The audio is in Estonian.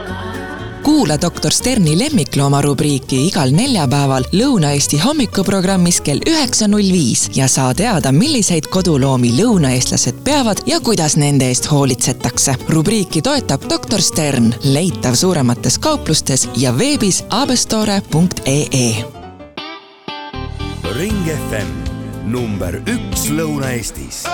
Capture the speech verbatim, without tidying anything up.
Kuula doktor Sterni lemmiklooma rubriiki igal neljapäeval Lõuna-Eesti hommikuprogrammis kell üheksa null viis ja saa teada, milliseid koduloomi lõunaeestlased peavad ja kuidas nende eest hoolitsetakse. Rubriiki toetab doktor Stern, leitav suuremates kauplustes ja veebis abestore punkt ee. Ring F M number üks Lõuna-Eestis.